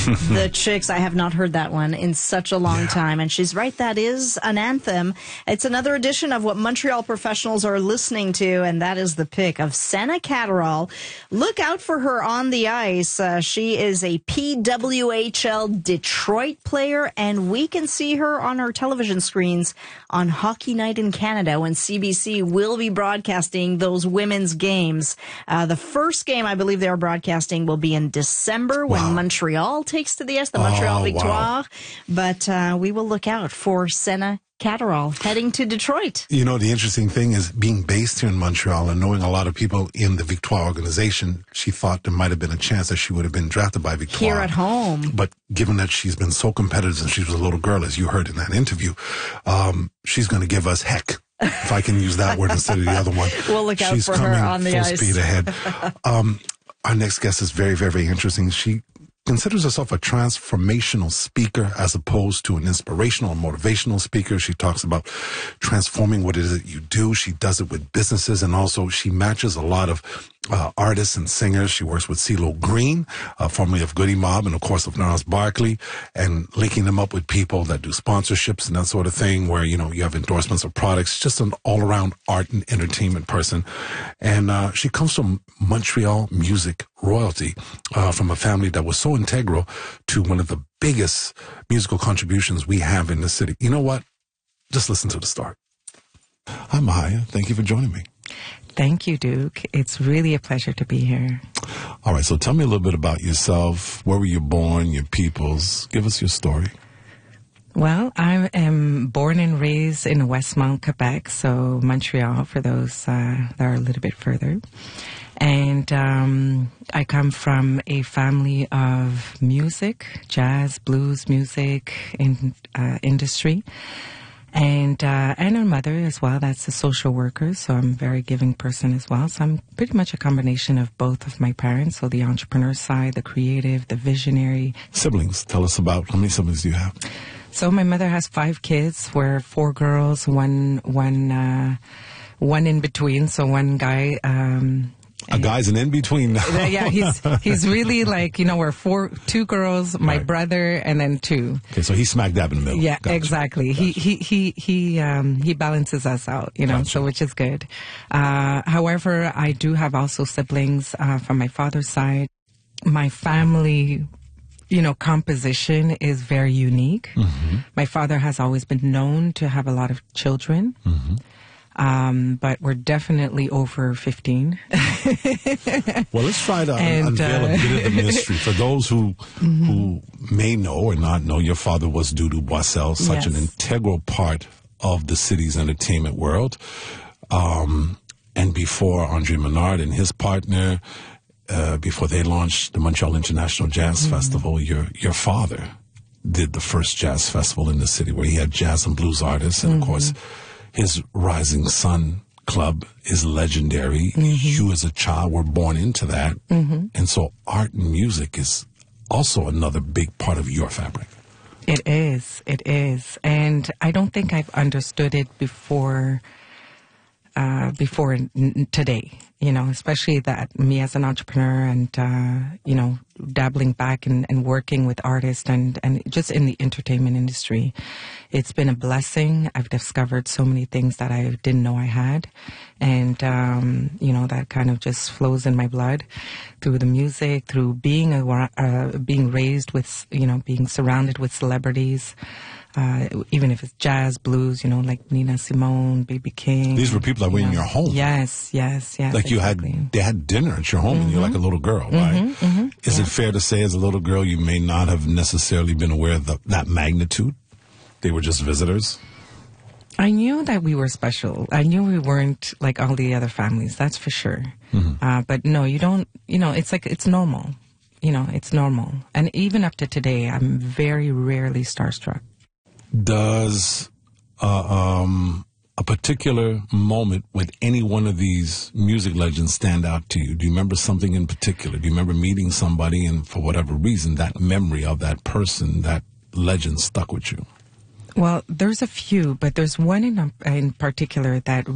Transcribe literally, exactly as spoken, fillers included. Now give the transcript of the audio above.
The Chicks. I have not heard that one in such a long yeah. time. And she's right, that is an anthem. It's another edition of what Montreal professionals are listening to, and that is the pick of Senna Catterall. Look out for her on the ice. Uh, she is a P W H L Detroit player, and we can see her on our television screens on Hockey Night in Canada when C B C will be broadcasting those women's games. Uh, the first game I believe they are broadcasting will be in December when wow. Montreal takes to the ice, the Montreal oh, Victoire. Wow. But uh, we will look out for Senna Catterall heading to Detroit. You know, the interesting thing is being based here in Montreal and knowing a lot of people in the Victoire organization, she thought there might have been a chance that she would have been drafted by Victoire. Here at home. But given that she's been so competitive since she was a little girl, as you heard in that interview, um, she's going to give us heck, if I can use that word instead of the other one. We'll look out she's for her on the full ice. Speed ahead. Um, our next guest is very, very, very interesting. She considers herself a transformational speaker as opposed to an inspirational or motivational speaker. She talks about transforming what it is that you do. She does it with businesses, and also she matches a lot of uh, artists and singers. She works with CeeLo Green, uh, formerly of Goody Mob, and of course of Gnarls Barkley, and linking them up with people that do sponsorships and that sort of thing, where, you know, you have endorsements of products. Just an all-around art and entertainment person. And uh, she comes from Montreal music royalty, uh, from a family that was so integral to one of the biggest musical contributions we have in the city. You know what? Just listen to the start. Hi, Mahia. Thank you for joining me. Thank you, Duke. It's really a pleasure to be here. All right, so tell me a little bit about yourself. Where were you born, your peoples? Give us your story. Well, I am born and raised in Westmount, Quebec, so Montreal for those uh, that are a little bit further. And um, I come from a family of music, jazz, blues music in, uh, industry. And uh, and a mother as well, that's a social worker, so I'm a very giving person as well. So I'm pretty much a combination of both of my parents, so the entrepreneur side, the creative, the visionary. Siblings, tell us about, how many siblings do you have? So my mother has five kids. We're four girls, one one uh, one in between, so one guy. Um, A guy's an in-between now. Yeah, he's he's really like, you know, we're four, two girls, my right. brother, and then two. Okay, so he's smack dab in the middle. Yeah, gotcha. exactly. Gotcha. He he he he um he balances us out, you know, gotcha. So which is good. Uh, however, I do have also siblings uh, from my father's side. My family, you know, composition is very unique. Mm-hmm. My father has always been known to have a lot of children. Mm-hmm. Um, but we're definitely over fifteen. Well, let's try to and, unveil uh, a bit of the mystery. For those who mm-hmm. who may know or not know, your father was Doudou Boissel, such yes. an integral part of the city's entertainment world. Um, and before Andre Menard and his partner, uh, before they launched the Montreal International Jazz mm-hmm. Festival, your your father did the first jazz festival in the city, where he had jazz and blues artists, and mm-hmm. of course, his Rising Sun Club is legendary. Mm-hmm. You as a child were born into that. Mm-hmm. And so art and music is also another big part of your fabric. It is. It is. And I don't think I've understood it before uh, before n- today, you know, especially that me as an entrepreneur and, uh, you know, dabbling back and, and working with artists and, and just in the entertainment industry. It's been a blessing. I've discovered so many things that I didn't know I had. And, um, you know, that kind of just flows in my blood through the music, through being a, uh, being raised with, you know, being surrounded with celebrities. Uh, even if it's jazz, blues, you know, like Nina Simone, B B King. These were people that were know. in your home. Yes, yes, yes. Like you exactly. had, they had dinner at your home, mm-hmm. and you're like a little girl, right? Mm-hmm, mm-hmm, Is yeah. it fair to say as a little girl you may not have necessarily been aware of the, that magnitude? They were just visitors? I knew that we were special. I knew we weren't like all the other families, that's for sure. Mm-hmm. Uh, but no, you don't, you know, it's like, it's normal. You know, it's normal. And even up to today, I'm very rarely starstruck. Does uh, um, a particular moment with any one of these music legends stand out to you? Do you remember something in particular? Do you remember meeting somebody and for whatever reason, that memory of that person, that legend stuck with you? Well, there's a few, but there's one in, in particular that